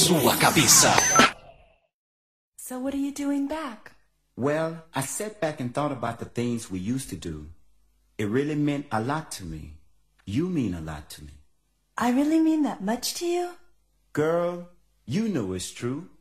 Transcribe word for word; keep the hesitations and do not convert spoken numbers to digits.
sua cabeça. So what are you doing back? Well, I sat back and thought about the things we used to do. It really meant a lot to me. You mean a lot to me. I really mean that much to you? Girl, you know it's true.